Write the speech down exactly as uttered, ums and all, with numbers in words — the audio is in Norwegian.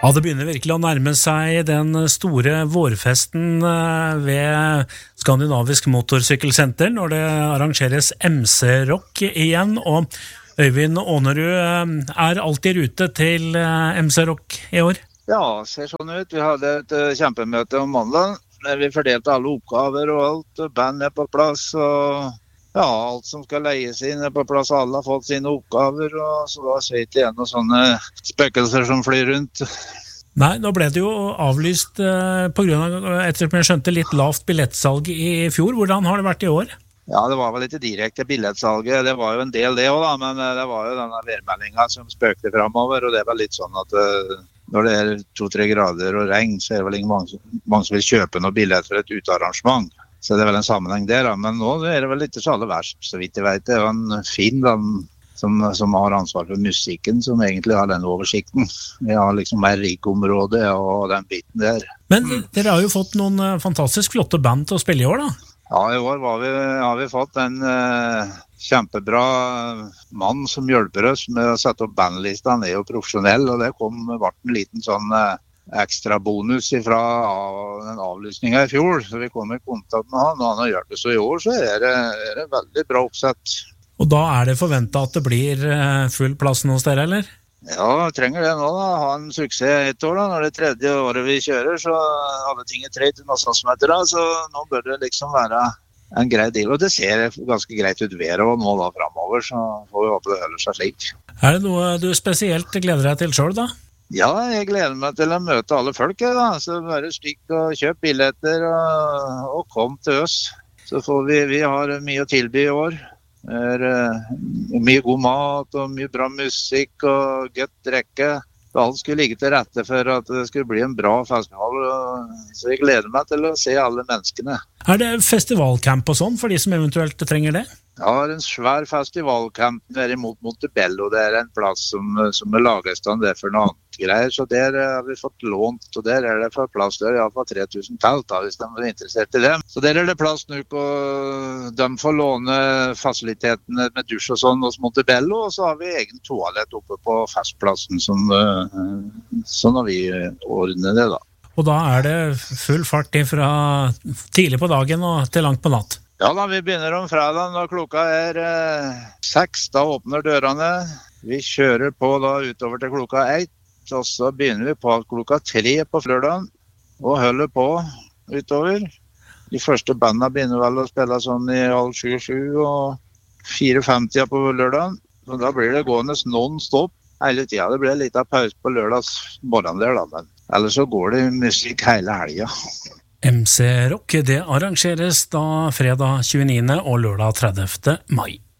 Ja, det begynner virkelig å nærme seg den store vårfesten ved Skandinavisk Motorsykkelsenter når det arrangeres M C-rock igjen, og Øyvind Aanerud er alltid i rute til M C-rock i år. Ja, ser sånn ut. Vi hadde et kjempemøte om mandag, der vi fordelte alle oppgaver og alt, band er på plass, og ja, alt som skal leies inn er på plass, alle har fått sine oppgaver, og så da ser ikke igjen noen sånne spøkelser som flyr rundt. Nei, nå ble det jo avlyst eh, på grunn av, ettersom jeg skjønte, litt lavt billettsalg i fjor. Hvordan har det vært i år? Ja, det var vel ikke direkte billettsalget, det var jo en del det også da, men det var jo denne værmeldingen som spøkte fremover, og det var litt sånn at uh, når det er to-tre grader og regn, så er det vel ikke mange, mange som vil kjøpe noe billett for et utarrangement. Så det er vel en sammenheng der, da. Men nå er det vel ikke så aller verst, så vidt jeg vet. Det er jo en fin den, som, som har ansvar for musikken, som egentlig har den oversikten. Vi har liksom mer rikområde og den biten der. Men dere har jo fått noen fantastisk flotte band til å spille i år, da? Ja, i år var vi, har vi fått en uh, kjempebra mann som hjelper oss med å sette opp bandlista. Han er jo profesjonell, og det kom vart en liten sånn uh, ekstra bonus fra den avlysningen i fjor, så vi kom i kontakt med han, og han har gjort det. Så i år så er det, er det veldig bra oppsett. Og da er det forventet at det blir full plass hos dere, eller? Ja, vi trenger det nå da. Ha en suksess et år da. Når det er tredje året vi kjører, så alle ting er tre til noe som heter da, så nå bør det liksom være en grei deal. Og det ser ganske greit ut været og nå da fremover, så får vi håpe det holder seg slik. Er det noe du spesielt gleder deg til selv da? Ja, jeg gleder meg til å møte alle folk, da. Så bare stikk og kjøp billetter og, og kom til oss. Så får vi, vi har mye å tilby i år. Det er uh, mye god mat og mye bra musikk og godt drekke. Alt skulle ligge til rette for at det skulle bli en bra festival, så jeg gleder meg til å se alle menneskene. Er det festivalcamp og sånn for de som eventuelt trenger det? Ja, det er en svær festivalcamp der imot Montebello. Det er en plass som, som er laget stand der for noe annet greier, så der har vi fått lånt, og der er det for plass der, i hvert fall tre tusen telt da, hvis de er interessert i det. Så der er det plass nå, og de får låne fasilitetene med dusj og sånn hos Montebello, og så har vi egen toalett oppe på festplassen, som, sånn har vi ordnet det da. Og da er det full fart fra tidlig på dagen og til langt på natt? Ja da, vi begynner om fredagen, da klokka er eh, seks, da åpner dørene. Vi kjører på da utover til klokka ett, og så begynner vi på klokka tre på lørdagen, og holder på utover. De første bandene begynner vel å spille sånn i halv sju, sju og fire femti på lørdagen. Så da blir det gående non-stop hele tiden. Det blir litt av pause på lørdags morgen der da, men ellers så går det musikk hele helgen. M C-rock, det arrangeres da fredag tjueniende og lørdag tredivte mai.